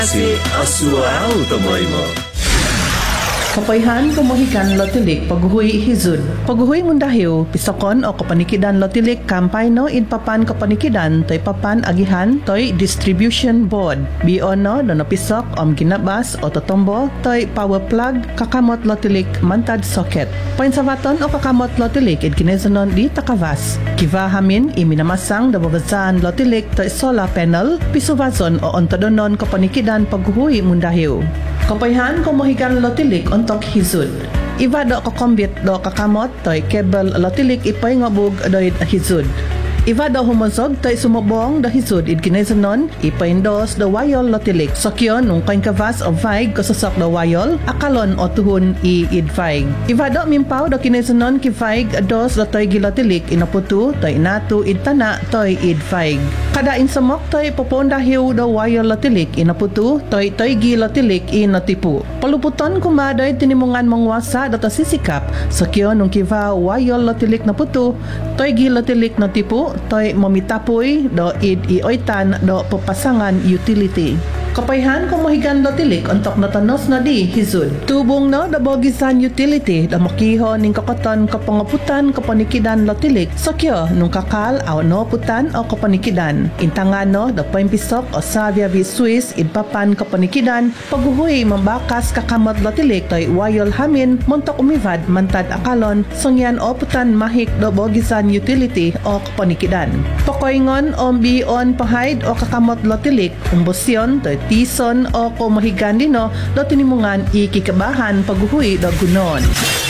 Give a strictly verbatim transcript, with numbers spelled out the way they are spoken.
Si Aswal Tomoy mo. Kapayhan kumuhikan lotilik paghuhui hizud. Paghuhui mundahiw, pisokon o kapanikidan lotilik kampay no inpapan kapanikidan toy papan agihan toy distribution board. Biyon no dono pisok om ginabas o totombo toy power plug kakamot lotilik mantad socket. Pain savaton o kakamot lotilik id kinezonon di takavas. Kiva hamin iminamasang dababazaan lotilik toy solar panel pisuvazon o ontodonon kapanikidan paghuhui mundahiw. Kapayhan kumuhikan lotilik untuk hizud. Iba do kakombit do kakamot toy kabel lotilik ipay ngabug do hizud. Iba do humozog toy sumobong do hizud id kinezonon ipaindos do wayol lotilik. Sokyon nung kain kavas o vaig kasasok do wayol akalon o tuhun i id vaig. Iba do mimpaw do kinezonon ki vaig dos do toy gilotilik inaputu toy natu id tana toy id vaig. Kada insamok toy popondahiw do wayol lotilik inaputu toy toy gilotilik inatipu. Paluputon kumadoy tinimungan mangwasa do sisikap sokyon nung kiva wayol lotilik na putu toy gilotilik na tipu toy mamitapoy do id ioitan do papasangan utility. Kapayhan kumuhigan lotilik untuk natanos na di hizud. Tubong no da bogisan utility da makiho ning kakoton kapangaputan kapanikidan lotilik sakyo nung kakal aw no putan o kapanikidan. Intangan no da paimpisok o savia vi Swiss idpapan kapanikidan paghuhui mambakas kakamot lotilik toy wayol hamin montok umivad mantad akalon songyan o putan mahik do bogisan utility o kapanikidan. Pakoingon o bion pahid o kakamot lotilik umbosyon toy tison o kumahigan dino do tinimungan ikikabahan paghuhui do gunon.